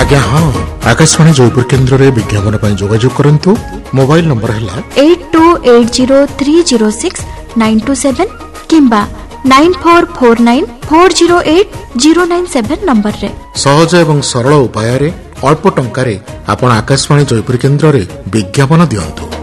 आज्ञा हाँ आकाशवाणी जयपुर केन्द्र में विज्ञापन पर जोगाजोग करंतु। मोबाइल नंबर है 8280306927 किंबा 9449408097 नंबर रे। सहज एवं सरल उपाय अल्प टंकार आपण आकाशवाणी जयपुर केन्द्र में विज्ञापन दियंतु।